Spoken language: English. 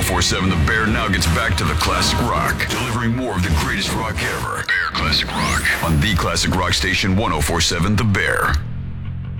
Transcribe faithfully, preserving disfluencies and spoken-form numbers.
oh four seven The Bear now gets back to the classic rock, delivering more of the greatest rock ever. Bear Classic Rock on the classic rock station one oh four seven The Bear.